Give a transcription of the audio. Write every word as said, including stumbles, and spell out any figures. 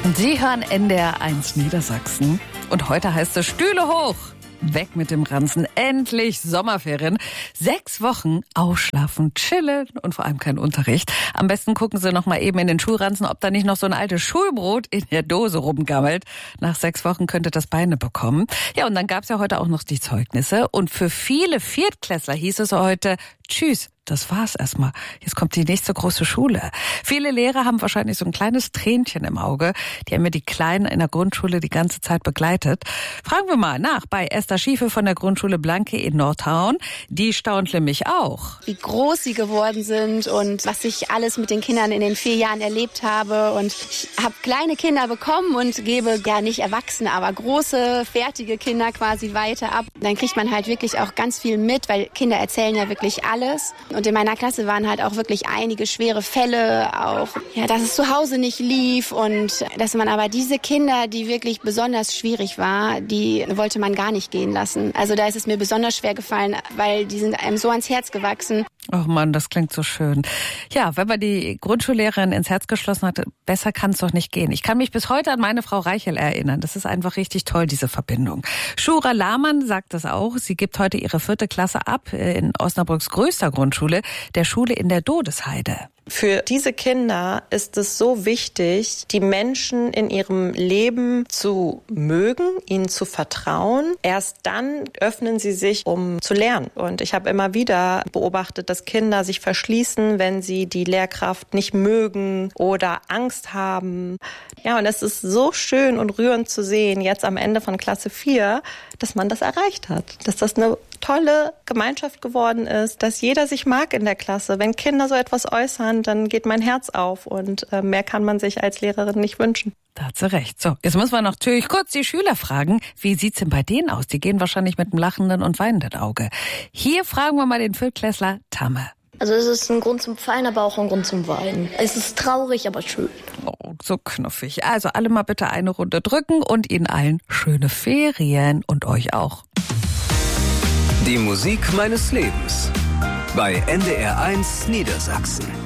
Sie hören N D R eins Niedersachsen und heute heißt es Stühle hoch. Weg mit dem Ranzen, endlich Sommerferien. Sechs Wochen ausschlafen, chillen und vor allem kein Unterricht. Am besten gucken Sie noch mal eben in den Schulranzen, ob da nicht noch so ein altes Schulbrot in der Dose rumgammelt. Nach sechs Wochen könnte das Beine bekommen. Ja, und dann gab's ja heute auch noch die Zeugnisse. Und für viele Viertklässler hieß es heute, tschüss. Das war's erstmal. Jetzt kommt die nächste große Schule. Viele Lehrer haben wahrscheinlich so ein kleines Tränchen im Auge. Die haben ja die Kleinen in der Grundschule die ganze Zeit begleitet. Fragen wir mal nach bei Esther Schiefe von der Grundschule Blanke in Nordhausen. Die staunt nämlich auch. Wie groß sie geworden sind und was ich alles mit den Kindern in den vier Jahren erlebt habe. Und ich habe kleine Kinder bekommen und gebe ja nicht Erwachsene, aber große, fertige Kinder quasi weiter ab. Dann kriegt man halt wirklich auch ganz viel mit, weil Kinder erzählen ja wirklich alles. Und in meiner Klasse waren halt auch wirklich einige schwere Fälle, auch ja, dass es zu Hause nicht lief und dass man aber diese Kinder, die wirklich besonders schwierig war, die wollte man gar nicht gehen lassen. Also da ist es mir besonders schwer gefallen, weil die sind einem so ans Herz gewachsen. Oh Mann, das klingt so schön. Ja, wenn man die Grundschullehrerin ins Herz geschlossen hat, besser kann es doch nicht gehen. Ich kann mich bis heute an meine Frau Reichel erinnern. Das ist einfach richtig toll, diese Verbindung. Shura Lahmann sagt das auch. Sie gibt heute ihre vierte Klasse ab in Osnabrücks größter Grundschule, der Schule in der Dodesheide. Für diese Kinder ist es so wichtig, die Menschen in ihrem Leben zu mögen, ihnen zu vertrauen. Erst dann öffnen sie sich, um zu lernen. Und ich habe immer wieder beobachtet, dass Kinder sich verschließen, wenn sie die Lehrkraft nicht mögen oder Angst haben. Ja, und es ist so schön und rührend zu sehen, jetzt am Ende von Klasse vier, dass man das erreicht hat. Dass das eine tolle Gemeinschaft geworden ist, dass jeder sich mag in der Klasse. Wenn Kinder so etwas äußern, dann geht mein Herz auf und äh, mehr kann man sich als Lehrerin nicht wünschen. Da hat sie recht. So, jetzt müssen wir noch natürlich kurz die Schüler fragen, wie sieht's denn bei denen aus? Die gehen wahrscheinlich mit einem lachenden und weinenden Auge. Hier fragen wir mal den Viertklässler Tamme. Also es ist ein Grund zum Feiern, aber auch ein Grund zum Weinen. Es ist traurig, aber schön. Oh, so knuffig. Also alle mal bitte eine Runde drücken und Ihnen allen schöne Ferien und euch auch. Die Musik meines Lebens bei N D R eins Niedersachsen.